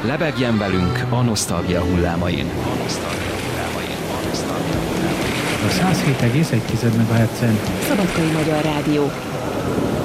Lebegjen velünk a nosztalgia hullámain. A 107,1 MHz-en Szabadkai Magyar Rádió.